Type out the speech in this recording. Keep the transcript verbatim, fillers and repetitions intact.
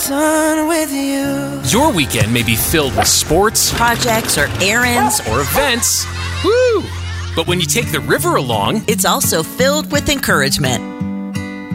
Sun with you. Your weekend may be filled with sports, projects, or errands, or events. Woo! But when you take the river along, it's also filled with encouragement.